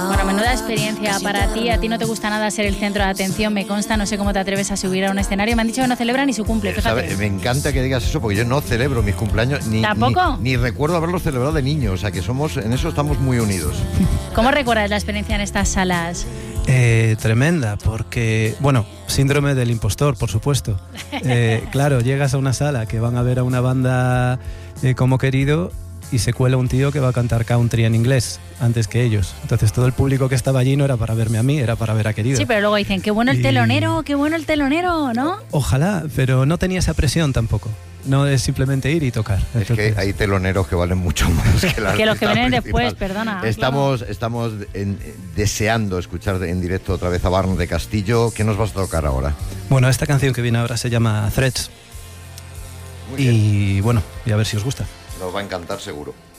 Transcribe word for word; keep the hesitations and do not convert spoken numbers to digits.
Bueno, menuda experiencia para ti. A ti no te gusta nada ser el centro de atención, me consta. No sé cómo te atreves a subir a un escenario. Me han dicho que no celebra ni su cumple, fíjate. ¿Sabe? Me encanta que digas eso porque yo no celebro mis cumpleaños ni, ¿Tampoco? ni, ni recuerdo haberlos celebrado de niño. O sea que somos, en eso estamos muy unidos. ¿Cómo recuerdas la experiencia en estas salas? Eh, tremenda, porque, bueno, síndrome del impostor, por supuesto. Eh, claro, llegas a una sala que van a ver a una banda eh, como Querido y se cuela un tío que va a cantar country en inglés antes que ellos. Entonces todo el público que estaba allí no era para verme a mí, era para ver a Querido. Sí, pero luego dicen, qué bueno el Y... telonero, qué bueno el telonero, ¿no? Ojalá, pero no tenía esa presión tampoco. No es simplemente ir y tocar. Es Entonces, que hay teloneros que valen mucho más que, la que los que vienen principal. después, perdona. Estamos, claro. estamos en, deseando escuchar en directo otra vez a Barn de Castillo. ¿Qué nos vas a tocar ahora? Bueno, esta canción que viene ahora se llama Threads. Y bueno, y a ver si os gusta. Nos va a encantar seguro.